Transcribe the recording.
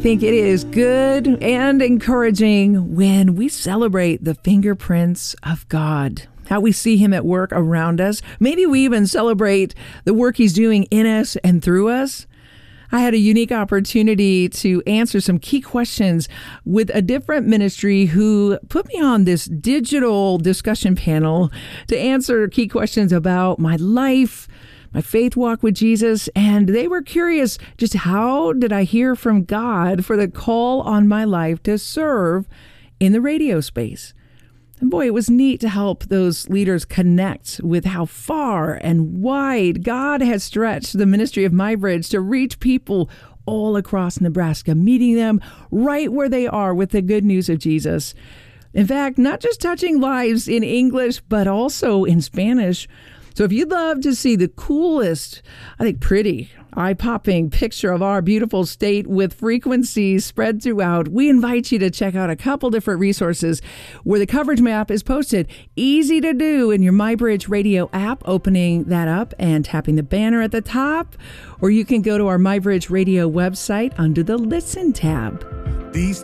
I think it is good and encouraging when we celebrate the fingerprints of God, how we see him at work around us. Maybe we even celebrate the work he's doing in us and through us. I had a unique opportunity to answer some key questions with a different ministry who put me on this digital discussion panel to answer key questions about my life, my faith walk with Jesus, and they were curious just how did I hear from God for the call on my life to serve in the radio space. And boy, it was neat to help those leaders connect with how far and wide God has stretched the ministry of MyBridge to reach people all across Nebraska, meeting them right where they are with the good news of Jesus. In fact, not just touching lives in English, but also in Spanish. So if you'd love to see the coolest, I think pretty, eye-popping picture of our beautiful state with frequencies spread throughout, we invite you to check out a couple different resources where the coverage map is posted. Easy to do in your MyBridge Radio app, opening that up and tapping the banner at the top. Or you can go to our MyBridge Radio website under the Listen tab. These